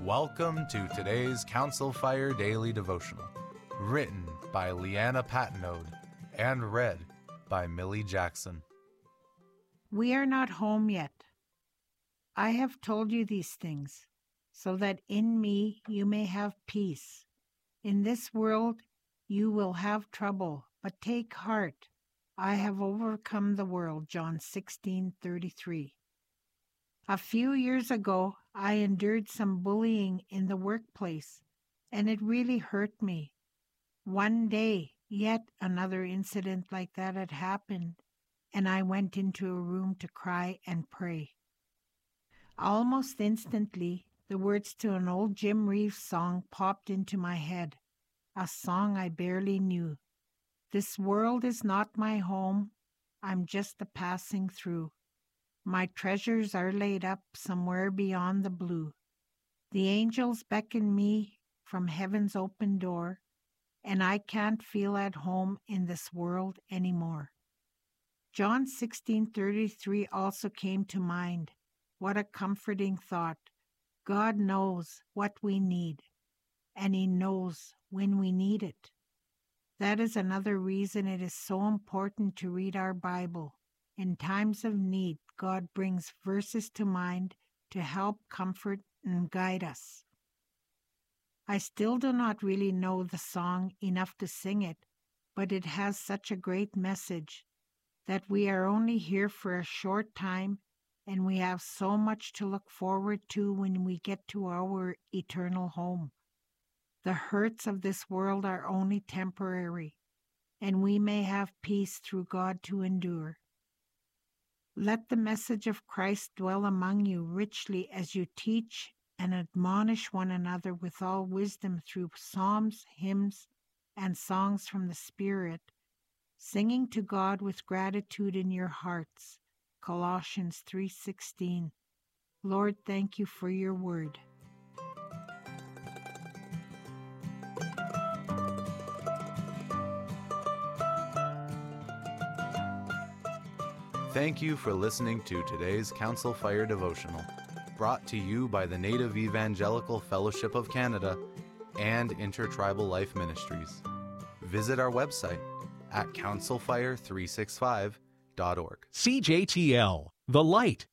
Welcome to today's Council Fire Daily Devotional, written by Leanna Patnode and read by Millie Jackson. We are not home yet. I have told you these things, so that in me you may have peace. In this world you will have trouble, but take heart. I have overcome the world. John 16:33. A few years ago, I endured some bullying in the workplace, and it really hurt me. One day, yet another incident like that had happened, and I went into a room to cry and pray. Almost instantly, the words to an old Jim Reeves song popped into my head, a song I barely knew. This world is not my home, I'm just a passing through. My treasures are laid up somewhere beyond the blue. The angels beckon me from heaven's open door, and I can't feel at home in this world anymore. John 16:33 also came to mind. What a comforting thought. God knows what we need, and He knows when we need it. That is another reason it is so important to read our Bible. In times of need, God brings verses to mind to help comfort and guide us. I still do not really know the song enough to sing it, but it has such a great message that we are only here for a short time, and we have so much to look forward to when we get to our eternal home. The hurts of this world are only temporary, and we may have peace through God to endure. Let the message of Christ dwell among you richly as you teach and admonish one another with all wisdom through psalms, hymns, and songs from the Spirit, singing to God with gratitude in your hearts. Colossians 3:16. Lord, thank you for your word. Thank you for listening to today's Council Fire Devotional, brought to you by the Native Evangelical Fellowship of Canada and Intertribal Life Ministries. Visit our website at councilfire365.org. CJTL, The Light,